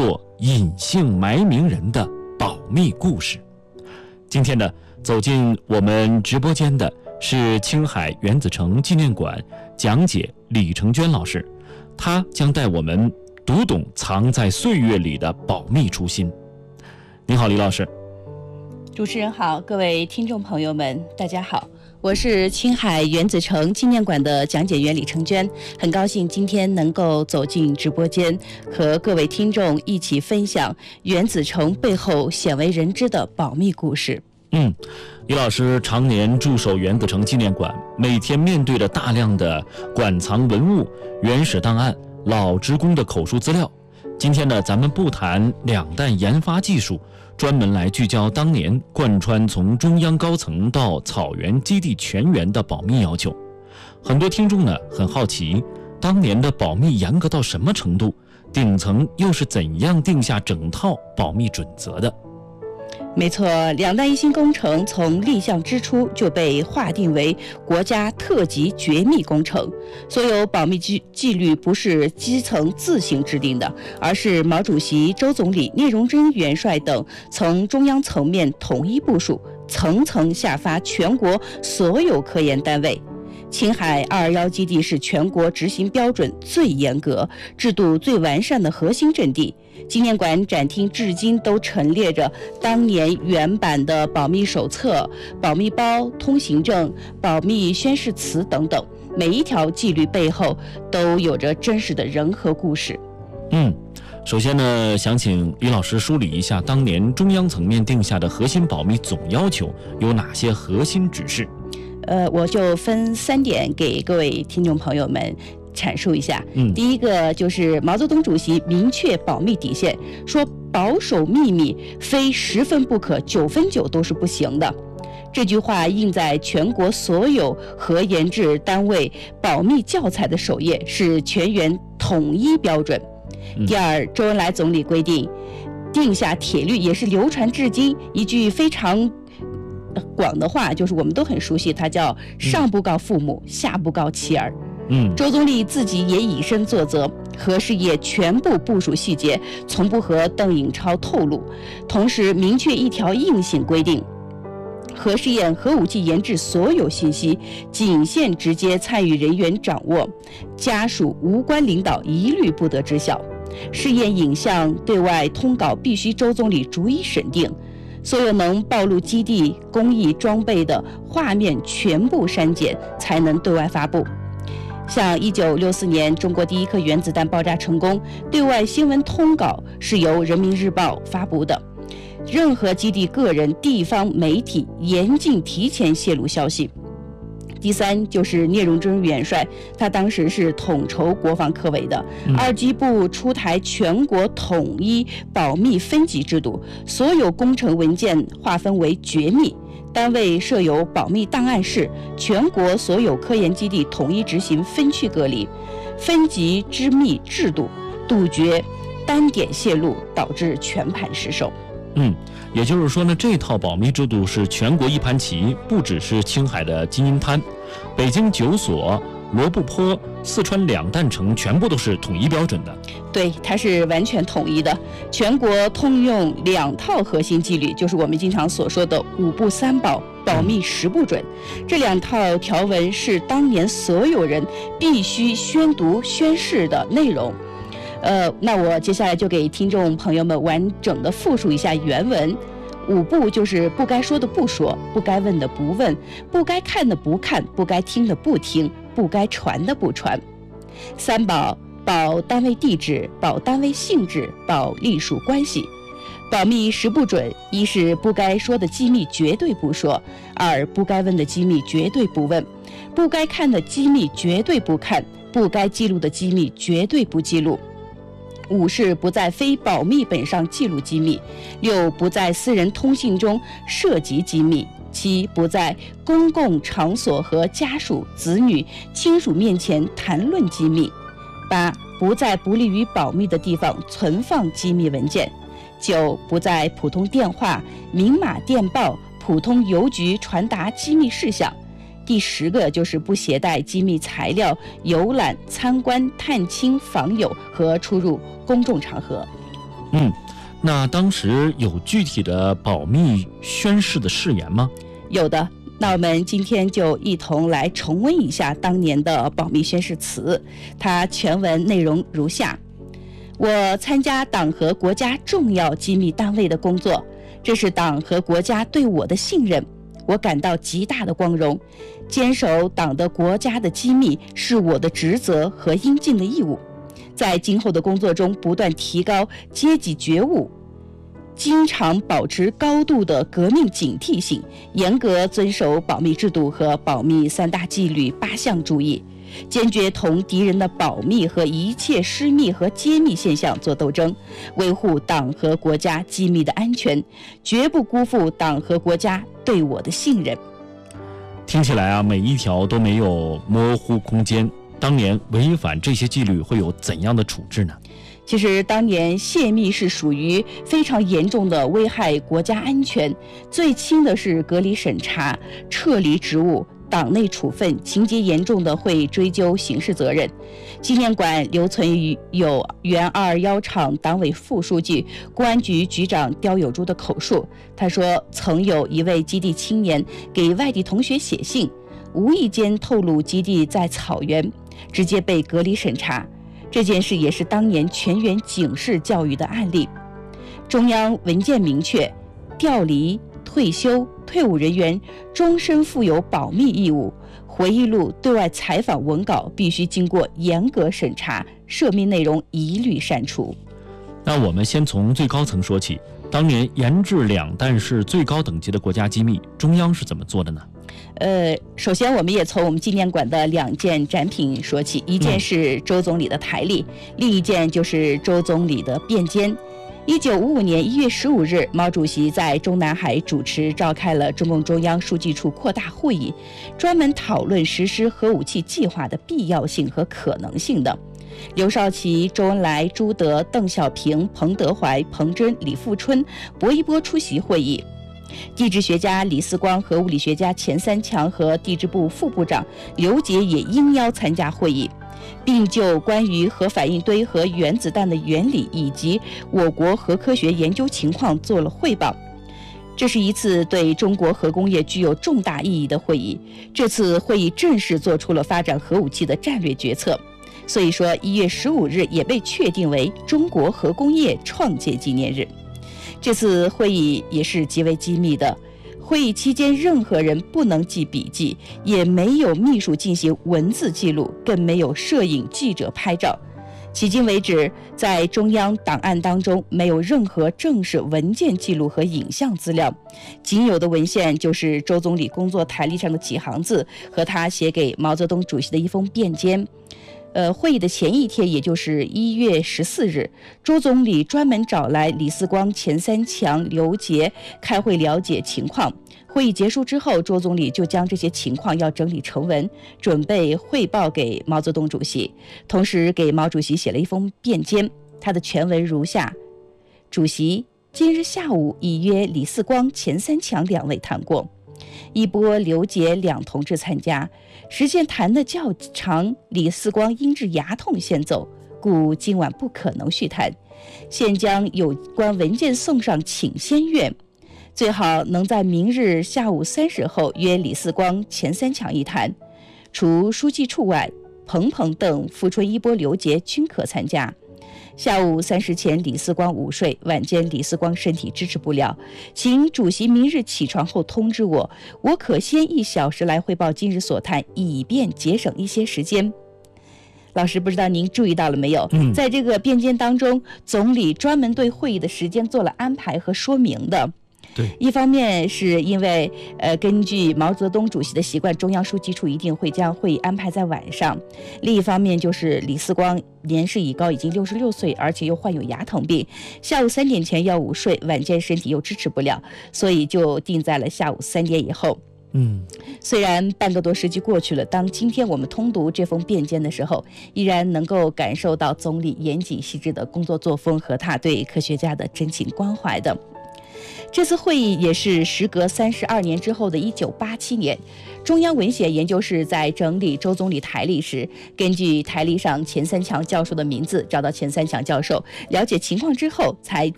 做隐姓埋名人的保密故事。今天呢，走进我们直播间的是青海原子城纪念馆讲解李成娟老师，她将带我们读懂藏在岁月里的保密初心。您好，李老师。 主持人好，各位听众朋友们，大家好，我是青海原子城纪念馆的讲解员李成娟，很高兴今天能够走进直播间，和各位听众一起分享原子城背后鲜为人知的保密故事。 李老师常年驻守原子城纪念馆，每天面对着大量的馆藏文物、原始档案、老职工的口述资料。今天呢，咱们不谈两弹研发技术，专门来聚焦当年贯穿从中央高层到草原基地全员的保密要求。很多听众呢很好奇，当年的保密严格到什么程度？顶层又是怎样定下整套保密准则的？ 没错，两弹一星工程从立项之初就被划定为国家特级绝密工程。所有保密纪律不是基层自行制定的，而是毛主席、周总理、聂荣臻元帅等从中央层面统一部署，层层下发全国所有科研单位。青海221基地是全国执行标准最严格、制度最完善的核心阵地。纪念馆展厅至今都陈列着当年原版的保密手册、保密包、通行证、保密宣誓词等等，每一条纪律背后都有着真实的人和故事。 首先呢，想请李老师梳理一下当年中央层面定下的核心保密总要求有哪些核心指示。 我就分3点给各位听众朋友们阐述一下。第一个就是毛泽东主席明确保密底线，说保守秘密非10分不可，9分9都是不行的。这句话印在全国所有核研制单位保密教材的首页，是全员统一标准。第二，周恩来总理规定下铁律，也是流传至今一句非常广的话，就是我们都很熟悉，它叫上不告父母，下不告妻儿。周总理自己也以身作则，核试验全部部署细节从不和邓颖超透露，同时明确一条硬性规定，核试验核武器研制所有信息仅限直接参与人员掌握，家属无关领导一律不得知晓。试验影像对外通稿必须周总理逐一审定，所有能暴露基地工艺装备的画面全部删减，才能对外发布。像1964年中国第一颗原子弹爆炸成功，对外新闻通稿是由人民日报发布的。任何基地个人、地方媒体严禁提前泄露消息。第三，就是聂荣臻元帅，他当时是统筹国防科委的。2机部出台全国统一保密分级制度，所有工程文件划分为绝密，单位设有保密档案室，全国所有科研基地统一执行分区隔离、分级之密制度，杜绝单点泄露，导致全盘失守。 也就是说呢，这套保密制度是全国一盘棋，不只是青海的金银滩，北京9所、罗布泊、四川2弹城全部都是统一标准的。对， 它是完全统一的，全国通用2套核心纪律，就是我们经常所说的5不3保，保密10不准。这2套条文是当年所有人必须宣读宣誓的内容。那我接下来就给听众朋友们完整的复述一下原文。5不就是不该说的不说，不该问的不问，不该看的不看，不该听的不听，不该传的不传。3保，保单位地址，保单位性质，保隶属关系。保密10不准，一是不该说的机密绝对不说；2不该问的机密绝对不问；不该看的机密绝对不看；不该记录的机密绝对不记录。5是不在非保密本上记录机密；6不在私人通信中涉及机密；7不在公共场所和家属、子女、亲属面前谈论机密；8不在不利于保密的地方存放机密文件；9不在普通电话、明码电报、普通邮局传达机密事项。第10个就是不携带机密材料游览、参观、探亲访友和出入公众场合。 那当时有具体的保密宣誓的誓言吗？ 有的。那我们今天就一同来重温一下当年的保密宣誓词，它全文内容如下：我参加党和国家重要机密单位的工作，这是党和国家对我的信任，我感到极大的光荣。坚守党的国家的机密是我的职责和应尽的义务。在今后的工作中，不断提高阶级觉悟，经常保持高度的革命警惕性，严格遵守保密制度和保密3大纪律8项注意，坚决同敌人的保密和一切失密和揭秘现象做斗争，维护党和国家机密的安全，绝不辜负党和国家对我的信任。 听起来每一条都没有模糊空间。当年违反这些纪律会有怎样的处置呢？ 其实当年泄密是属于非常严重的危害国家安全，最轻的是隔离审查、撤离职务、党内处分，情节严重的会追究刑事责任。纪念馆留存于有原221厂党委副书记、公安局局长刁有珠的口述。他说，曾有一位基地青年给外地同学写信，无意间透露基地在草原，直接被隔离审查。这件事也是当年全员警示教育的案例。中央文件明确，调离、退休、退伍人员终身负有保密义务，回忆录、对外采访文稿必须经过严格审查，涉密内容一律删除。 那我们先从最高层说起，当年研制2弹是最高等级的国家机密，中央是怎么做的呢？ 首先我们也从我们纪念馆的2件展品说起，一件是周总理的台历，另一件就是周总理的便笺。1955年1月15日，毛主席在中南海主持召开了中共中央书记处扩大会议，专门讨论实施核武器计划的必要性和可能性的。刘少奇、周恩来、朱德、邓小平、彭德怀、彭真、李富春、薄一波出席会议。地质学家李四光和物理学家钱三强和地质部副部长刘杰也应邀参加会议，并就关于核反应堆和原子弹的原理以及我国核科学研究情况做了汇报。这是一次对中国核工业具有重大意义的会议，这次会议正式做出了发展核武器的战略决策，所以说1月15日也被确定为中国核工业创建纪念日。这次会议也是极为机密的，会议期间任何人不能记笔记，也没有秘书进行文字记录，更没有摄影记者拍照。迄今为止，在中央档案当中没有任何正式文件记录和影像资料，仅有的文献就是周总理工作台历上的几行字和他写给毛泽东主席的一封便笺。会议的前一天，也就是1月14日，周总理专门找来李四光、钱三强、刘杰开会了解情况。会议结束之后，周总理就将这些情况要整理成文，准备汇报给毛泽东主席，同时给毛主席写了一封便笺。他的全文如下：主席，今日下午已约李四光、钱三强2位谈过，一波、刘杰2同志参加，时间谈得较长，李四光因治牙痛先走，故今晚不可能续谈，现将有关文件送上请先院，最好能在明日下午3时后约李四光、钱三强一谈，除书记处外，彭彭邓、富春、一波、刘杰均可参加。下午3时前，李四光午睡，晚间李四光身体支持不了，请主席明日起床后通知我，我可先1小时来汇报今日所谈，以便节省一些时间。老师，不知道您注意到了没有？在这个便笺当中，总理专门对会议的时间做了安排和说明的。 对， 一方面是因为根据毛泽东主席的习惯，中央书记处一定会将会议安排在晚上；另一方面就是李四光年事已高，已经66岁，而且又患有牙疼病，下午3点前要午睡，晚间身体又支持不了，所以就定在了下午3点以后。虽然半个多世纪过去了，当今天我们通读这封便笺的时候，依然能够感受到总理严谨细致的工作作风和他对科学家的真情关怀的。 这次会议也是时隔32年之后的1987年，中央文献研究室在整理周总理台历时，根据台历上钱三强教授的名字找到钱三强教授，了解情况之后才